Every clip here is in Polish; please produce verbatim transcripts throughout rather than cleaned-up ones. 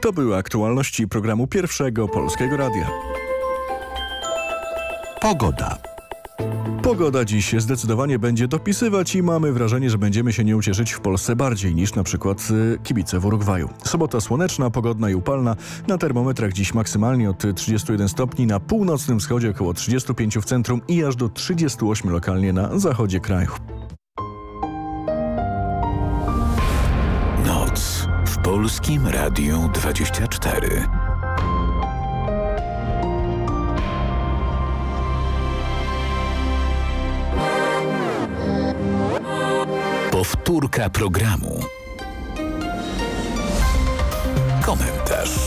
To były aktualności programu Pierwszego Polskiego Radia. Pogoda. Pogoda dziś zdecydowanie będzie dopisywać i mamy wrażenie, że będziemy się nie ucieszyć w Polsce bardziej niż na przykład kibice w Urugwaju. Sobota słoneczna, pogodna i upalna. Na termometrach dziś maksymalnie od trzydziestu jeden stopni, na północnym wschodzie około trzydziestu pięciu w centrum i aż do trzydziestu ośmiu lokalnie na zachodzie kraju. Noc w Polskim Radiu dwadzieścia cztery. Powtórka programu. Komentarz.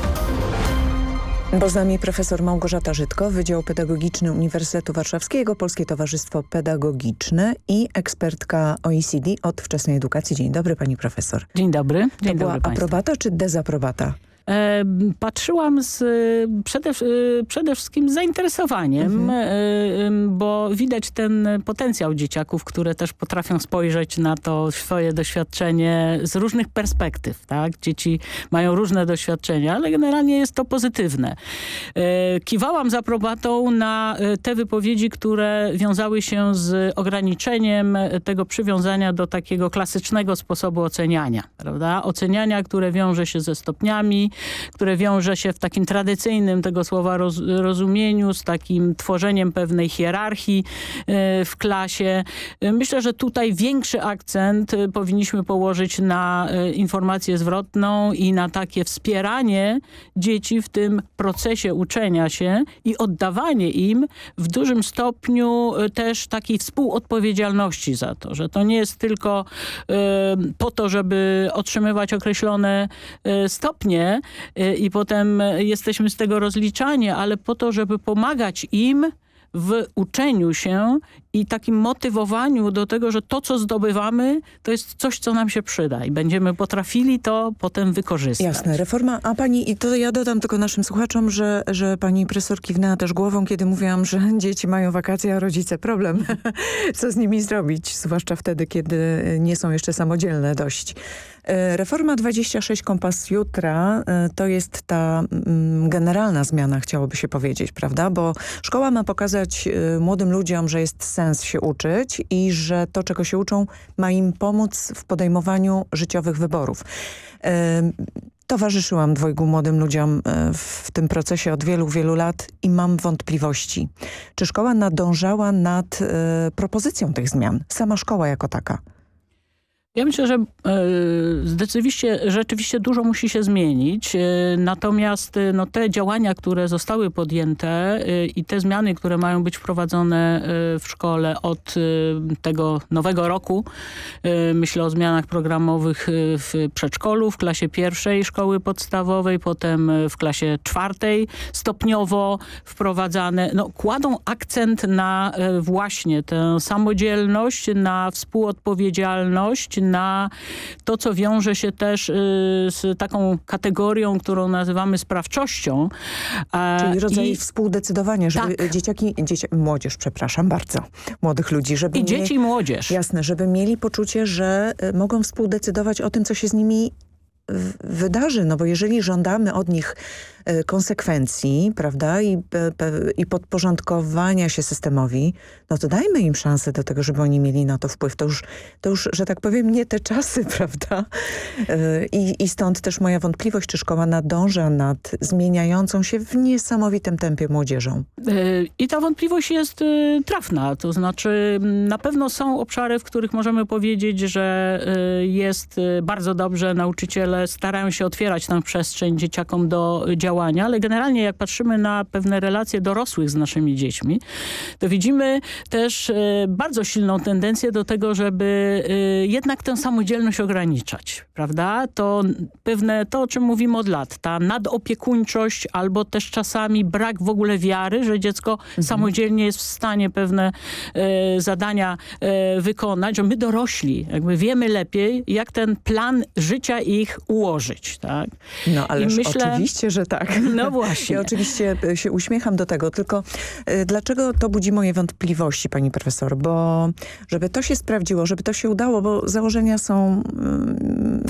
Bo z nami profesor Małgorzata Żydko, Wydział Pedagogiczny Uniwersytetu Warszawskiego, Polskie Towarzystwo Pedagogiczne i ekspertka O E C D od wczesnej edukacji. Dzień dobry, pani profesor. Dzień dobry. Dzień to dobry była państwu. aprobata czy dezaprobata? E, patrzyłam z przede, przede wszystkim z zainteresowaniem, mhm. e, bo widać ten potencjał dzieciaków, które też potrafią spojrzeć na to swoje doświadczenie z różnych perspektyw. Tak? Dzieci mają różne doświadczenia, ale generalnie jest to pozytywne. E, kiwałam z aprobatą na te wypowiedzi, które wiązały się z ograniczeniem tego przywiązania do takiego klasycznego sposobu oceniania. Prawda? Oceniania, które wiąże się ze stopniami, które wiąże się w takim tradycyjnym tego słowa roz, rozumieniu, z takim tworzeniem pewnej hierarchii y, w klasie. Y, myślę, że tutaj większy akcent y, powinniśmy położyć na y, informację zwrotną i na takie wspieranie dzieci w tym procesie uczenia się i oddawanie im w dużym stopniu y, też takiej współodpowiedzialności za to, że to nie jest tylko y, po to, żeby otrzymywać określone y, stopnie, i potem jesteśmy z tego rozliczani, ale po to, żeby pomagać im w uczeniu się i takim motywowaniu do tego, że to, co zdobywamy, to jest coś, co nam się przyda i będziemy potrafili to potem wykorzystać. Jasne, reforma. A pani, i to ja dodam tylko naszym słuchaczom, że, że pani profesor kiwnęła też głową, kiedy mówiłam, że dzieci mają wakacje, a rodzice problem. Co z nimi zrobić? Zwłaszcza wtedy, kiedy nie są jeszcze samodzielne dość. Reforma dwadzieścia sześć Kompas Jutra to jest ta generalna zmiana, chciałoby się powiedzieć, prawda? Bo szkoła ma pokazać młodym ludziom, że jest sens się uczyć i że to, czego się uczą, ma im pomóc w podejmowaniu życiowych wyborów. Towarzyszyłam dwojgu młodym ludziom w tym procesie od wielu, wielu lat i mam wątpliwości. Czy szkoła nadążała nad propozycją tych zmian? Sama szkoła jako taka. Ja myślę, że rzeczywiście, rzeczywiście dużo musi się zmienić, natomiast no, te działania, które zostały podjęte i te zmiany, które mają być wprowadzone w szkole od tego nowego roku, myślę o zmianach programowych w przedszkolu, w klasie pierwszej szkoły podstawowej, potem w klasie czwartej stopniowo wprowadzane, no, kładą akcent na właśnie tę samodzielność, na współodpowiedzialność, na to, co wiąże się też y, z taką kategorią, którą nazywamy sprawczością. Czyli rodzaj I, współdecydowania, żeby tak. dzieciaki, dzieci, młodzież, przepraszam bardzo, młodych ludzi, żeby I mieli, dzieci i młodzież. Jasne, żeby mieli poczucie, że y, mogą współdecydować o tym, co się z nimi wydarzy, no bo jeżeli żądamy od nich konsekwencji, prawda, i, i podporządkowania się systemowi, no to dajmy im szansę do tego, żeby oni mieli na to wpływ. To już, to już że tak powiem, nie te czasy, prawda? I, i stąd też moja wątpliwość, czy szkoła nadąża nad zmieniającą się w niesamowitym tempie młodzieżą. I ta wątpliwość jest trafna, to znaczy na pewno są obszary, w których możemy powiedzieć, że jest bardzo dobrze, nauczyciele starają się otwierać tę przestrzeń dzieciakom do działania, ale generalnie jak patrzymy na pewne relacje dorosłych z naszymi dziećmi, to widzimy też bardzo silną tendencję do tego, żeby jednak tę samodzielność ograniczać, prawda? To pewne, to o czym mówimy od lat, ta nadopiekuńczość albo też czasami brak w ogóle wiary, że dziecko mhm. samodzielnie jest w stanie pewne e, zadania e, wykonać, że my dorośli jakby wiemy lepiej, jak ten plan życia ich ułożyć, tak? No ale myślę, oczywiście, że tak. No właśnie. Ja oczywiście się uśmiecham do tego, tylko y, dlaczego to budzi moje wątpliwości, pani profesor? Bo żeby to się sprawdziło, żeby to się udało, bo założenia są... Y,